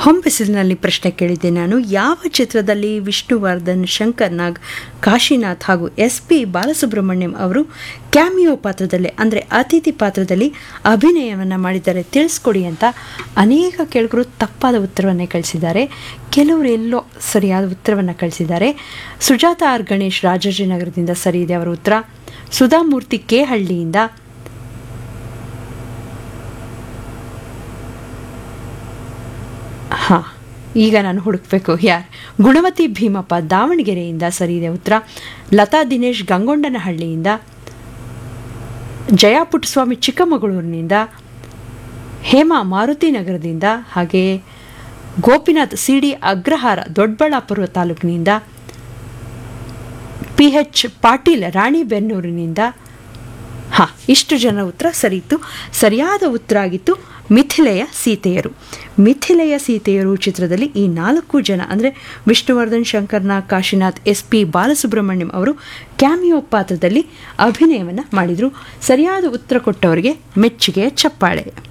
ಹೊಂಬಿಸಿಲಿನಲ್ಲಿ ಪ್ರಶ್ನೆ ಕೇಳಿದ್ದೆ ನಾನು. ಯಾವ ಚಿತ್ರದಲ್ಲಿ ವಿಷ್ಣುವರ್ಧನ್, ಶಂಕರ್ ನಾಗ್, ಕಾಶಿನಾಥ್ ಹಾಗೂ SP ಬಾಲಸುಬ್ರಹ್ಮಣ್ಯಂ ಅವರು ಕ್ಯಾಮಿಯೋ ಪಾತ್ರದಲ್ಲಿ ಅಂದರೆ ಅತಿಥಿ ಪಾತ್ರದಲ್ಲಿ ಅಭಿನಯವನ್ನು ಮಾಡಿದ್ದಾರೆ ತಿಳಿಸ್ಕೊಡಿ ಅಂತ ಅನೇಕ ಕೇಳುಗರು ತಪ್ಪಾದ ಉತ್ತರವನ್ನೇ ಕಳಿಸಿದ್ದಾರೆ. ಕೆಲವರು ಎಲ್ಲೋ ಸರಿಯಾದ ಉತ್ತರವನ್ನು ಕಳಿಸಿದ್ದಾರೆ. ಸುಜಾತ ಆರ್ ಗಣೇಶ್ ರಾಜಾಜಿನಗರದಿಂದ ಸರಿ ಇದೆ ಅವರ ಉತ್ತರ. ಸುಧಾಮೂರ್ತಿ ಕೆ ಹಳ್ಳಿಯಿಂದ, ಹಾಂ ಈಗ ನಾನು ಹುಡುಕಬೇಕು ಯಾರು, ಗುಣವತಿ ಭೀಮಪ್ಪ ದಾವಣಗೆರೆಯಿಂದ ಸರಿ ಇದೆ ಉತ್ತರ. ಲತಾ ದಿನೇಶ್ ಗಂಗೊಂಡನಹಳ್ಳಿಯಿಂದ, ಜಯಾ ಪುಟ್ಟಸ್ವಾಮಿ ಚಿಕ್ಕಮಗಳೂರಿನಿಂದ, ಹೇಮಾ ಮಾರುತಿ ನಗರದಿಂದ, ಹಾಗೆಯೇ ಗೋಪಿನಾಥ್ CD ಅಗ್ರಹಾರ ದೊಡ್ಡಬಳ್ಳಾಪುರ ತಾಲೂಕಿನಿಂದ, PH ಪಾಟೀಲ್ ರಾಣಿಬೆನ್ನೂರಿನಿಂದ. ಹಾಂ, ಇಷ್ಟು ಜನ ಉತ್ತರ ಸರಿ ಇತ್ತು. ಸರಿಯಾದ ಉತ್ತರ ಆಗಿತ್ತು ಮಿಥಿಲೆಯ ಸೀತೆಯರು. ಮಿಥಿಲೆಯ ಸೀತೆಯರು ಚಿತ್ರದಲ್ಲಿ ಈ 4 ಜನ ಅಂದರೆ ವಿಷ್ಣುವರ್ಧನ್, ಶಂಕರ್ ನಾಗ್, ಕಾಶಿನಾಥ್, SP ಬಾಲಸುಬ್ರಹ್ಮಣ್ಯಂ ಅವರು ಕ್ಯಾಮಿಯೋ ಪಾತ್ರದಲ್ಲಿ ಅಭಿನಯವನ್ನು ಮಾಡಿದರು. ಸರಿಯಾದ ಉತ್ತರ ಕೊಟ್ಟವರಿಗೆ ಮೆಚ್ಚುಗೆಯ ಚಪ್ಪಾಳೆ.